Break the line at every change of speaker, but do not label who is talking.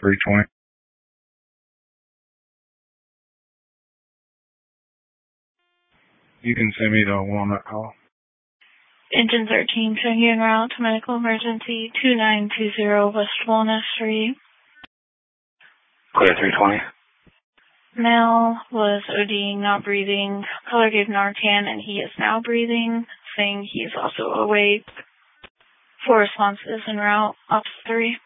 320. You can send me the Walnut call.
Engine 13, checking en route to medical emergency 2920 West Walnut Street.
Clear 320.
Male was ODing, not breathing. Caller gave Narcan and he is now breathing, saying he is also awake. 4 responses en route, Ops 3.